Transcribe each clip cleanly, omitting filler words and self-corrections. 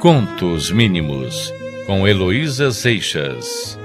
Contos Mínimos, com Heloísa Seixas.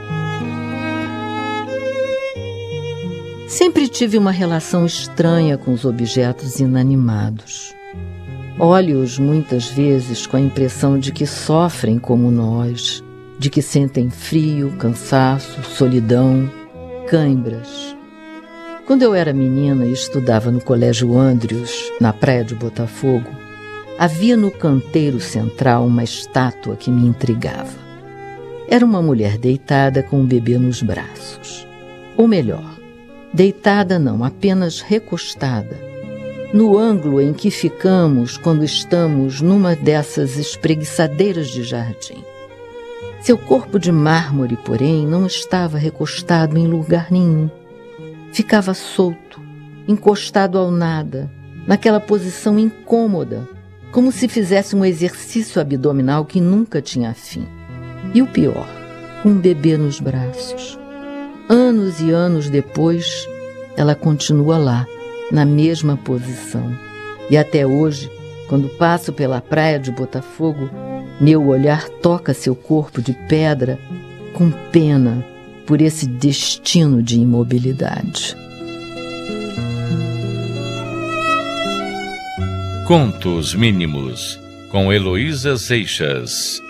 Sempre tive uma relação estranha com os objetos inanimados. Olho-os muitas vezes com a impressão de que sofrem como nós, de que sentem frio, cansaço, solidão, cãibras. Quando eu era menina e estudava no Colégio Andrews, na praia de Botafogo, havia no canteiro central uma estátua que me intrigava. Era uma mulher deitada com um bebê nos braços. Ou melhor, deitada não, apenas recostada, no ângulo em que ficamos quando estamos numa dessas espreguiçadeiras de jardim. Seu corpo de mármore, porém, não estava recostado em lugar nenhum. Ficava solto, encostado ao nada, naquela posição incômoda, como se fizesse um exercício abdominal que nunca tinha fim. E o pior, um bebê nos braços. Anos e anos depois, ela continua lá, na mesma posição. E até hoje, quando passo pela praia de Botafogo, meu olhar toca seu corpo de pedra com pena por esse destino de imobilidade. Contos Mínimos, com Heloísa Seixas.